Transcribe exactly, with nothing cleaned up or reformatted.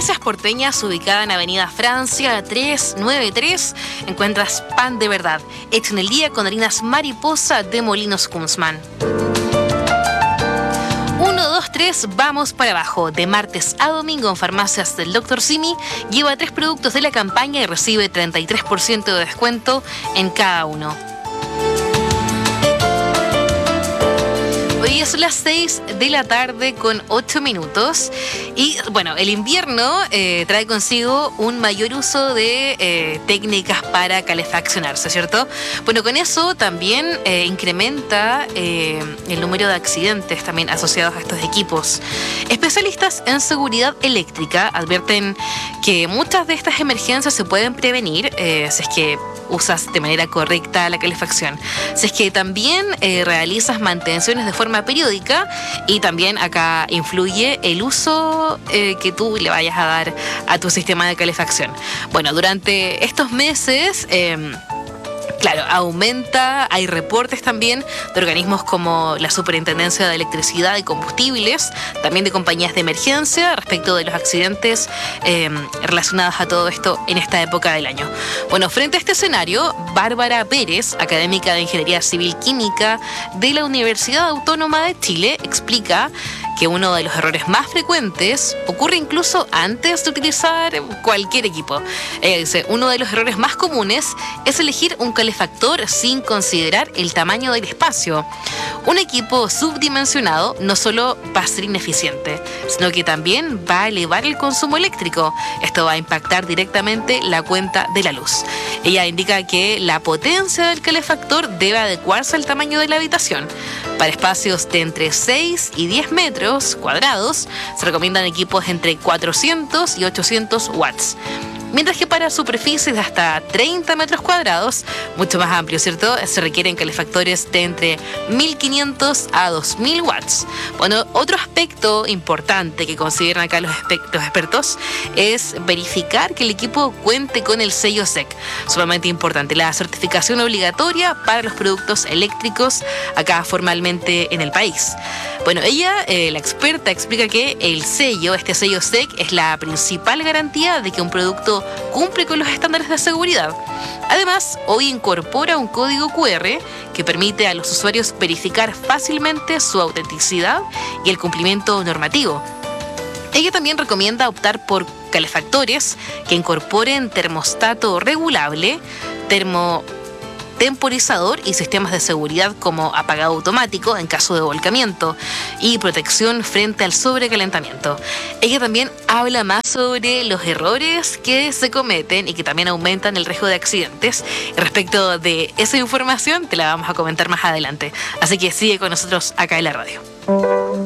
Farmacias Porteñas, ubicada en Avenida Francia trescientos noventa y tres, encuentras pan de verdad, hecho en el día con harinas mariposa de Molinos Kunzman. uno, dos, tres, vamos para abajo. De martes a domingo en Farmacias del doctor Simi, lleva tres productos de la campaña y recibe treinta y tres por ciento de descuento en cada uno. Hoy son las seis de la tarde con ocho minutos y bueno, el invierno eh, trae consigo un mayor uso de eh, técnicas para calefaccionarse, ¿cierto? Bueno, con eso también eh, incrementa eh, el número de accidentes también asociados a estos equipos. Especialistas en seguridad eléctrica advierten que muchas de estas emergencias se pueden prevenir eh, si es que usas de manera correcta la calefacción. Si es que también eh, realizas mantenciones de forma periódica y también acá influye el uso eh, que tú le vayas a dar a tu sistema de calefacción. Bueno, durante estos meses... Eh, Claro, aumenta, hay reportes también de organismos como la Superintendencia de Electricidad y Combustibles, también de compañías de emergencia respecto de los accidentes eh, relacionados a todo esto en esta época del año. Bueno, frente a este escenario, Bárbara Pérez, académica de Ingeniería Civil Química de la Universidad Autónoma de Chile, explica que uno de los errores más frecuentes ocurre incluso antes de utilizar cualquier equipo. Ella dice, uno de los errores más comunes es elegir un calefactor sin considerar el tamaño del espacio. Un equipo subdimensionado no solo va a ser ineficiente, sino que también va a elevar el consumo eléctrico. Esto va a impactar directamente la cuenta de la luz. Ella indica que la potencia del calefactor debe adecuarse al tamaño de la habitación. Para espacios de entre seis y diez metros cuadrados, se recomiendan equipos entre cuatrocientos y ochocientos watts. Mientras que para superficies de hasta treinta metros cuadrados, mucho más amplio, ¿cierto?, se requieren calefactores de entre mil quinientos a dos mil watts. Bueno, otro aspecto importante que consideran acá los, los expertos es verificar que el equipo cuente con el sello S E C. Sumamente importante, la certificación obligatoria para los productos eléctricos acá formalmente en el país. Bueno, ella, eh, la experta, explica que el sello, este sello S E C, es la principal garantía de que un producto cumple con los estándares de seguridad. Además, hoy incorpora un código cu erre que permite a los usuarios verificar fácilmente su autenticidad y el cumplimiento normativo. Ella también recomienda optar por calefactores que incorporen termostato regulable, termo temporizador y sistemas de seguridad como apagado automático en caso de volcamiento y protección frente al sobrecalentamiento. Ella también habla más sobre los errores que se cometen y que también aumentan el riesgo de accidentes. Respecto de esa información te la vamos a comentar más adelante, así que sigue con nosotros acá en la radio.